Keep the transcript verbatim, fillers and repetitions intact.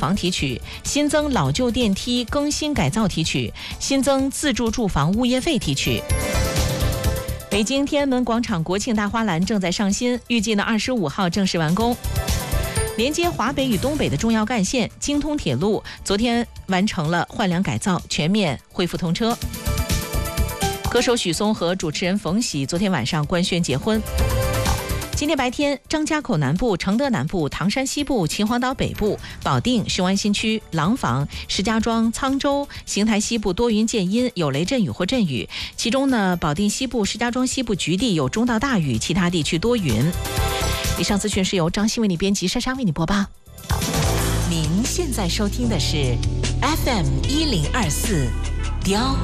房提取，新增老旧电梯更新改造提取，新增自住住房物业费提取。北京天安门广场国庆大花篮正在上新，预计呢二十五号正式完工。连接华北与东北的重要干线京通铁路昨天完成了换梁改造，全面恢复通车。歌手许嵩和主持人冯喜昨天晚上官宣结婚。今天白天，张家口南部、承德南部、唐山西部、秦皇岛北部、保定、雄安新区、廊坊、石家庄、沧州、邢台西部多云见阴，有雷阵雨或阵雨。其中呢，保定西部、石家庄西部局地有中到大雨，其他地区多云。以上资讯是由张欣为你编辑，莎莎为你播报。您现在收听的是 F M 一零二四。